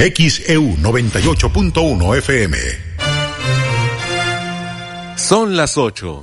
XEU 98.1 FM. Son las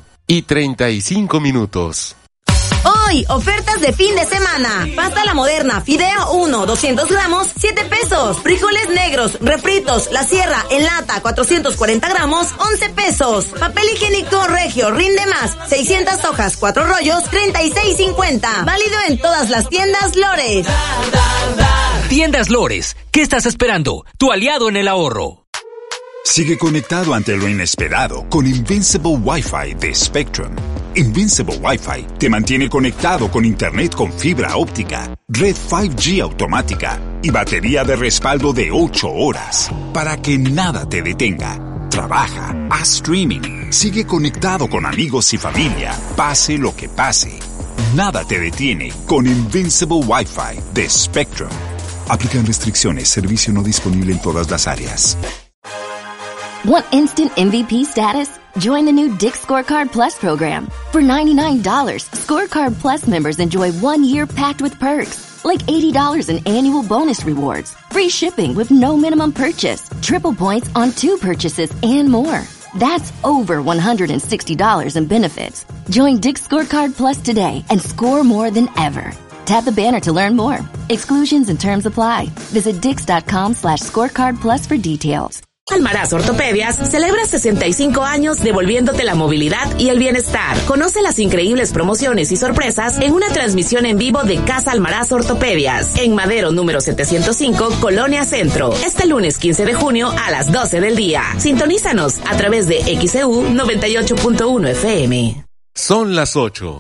8:35. Hoy, ofertas de fin de semana. Pasta La Moderna, Fideo 1, 200 gramos, 7 pesos. Frijoles negros, refritos, La Sierra, en lata, 440 gramos, 11 pesos. Papel higiénico Regio, rinde más, 600 hojas, 4 rollos, 36.50. Válido en todas las tiendas Lores. Tiendas Lores, ¿qué estás esperando? Tu aliado en el ahorro. Sigue conectado ante lo inesperado con Invincible Wi-Fi de Spectrum. Invincible Wi-Fi te mantiene conectado con internet con fibra óptica, red 5G automática y batería de respaldo de 8 horas para que nada te detenga. Trabaja, haz streaming, sigue conectado con amigos y familia, pase lo que pase. Nada te detiene con Invincible Wi-Fi de Spectrum. Aplican restricciones, servicio no disponible en todas las áreas. Want instant MVP status? Join the new Dick's Scorecard Plus program. For $99, Scorecard Plus members enjoy 1 year packed with perks, like $80 in annual bonus rewards, free shipping with no minimum purchase, triple points on 2 purchases, and more. That's over $160 in benefits. Join Dick's Scorecard Plus today and score more than ever. Tap the banner to learn more. Exclusions and terms apply. Visit dix.com/scorecard plus for details. Almaraz Ortopedias celebra 65 años devolviéndote la movilidad y el bienestar. Conoce las increíbles promociones y sorpresas en una transmisión en vivo de Casa Almaraz Ortopedias, en Madero número 705, Colonia Centro, este lunes 15 de junio a las 12 del día. Sintonízanos a través de XEU 98.1 FM. Son las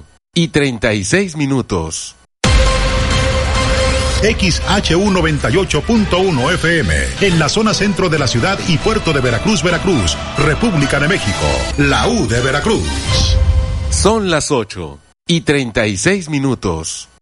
8:36. XHU 98.1 FM, en la zona centro de la ciudad y puerto de Veracruz, Veracruz, República de México, la U de Veracruz. Son las 8:36.